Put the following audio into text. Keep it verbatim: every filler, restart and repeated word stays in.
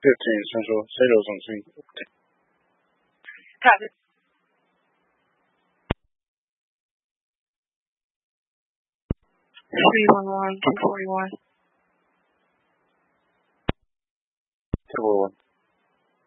fifteen Central. Say those on scene. Copy. three one one, two forty-one. two forty-one.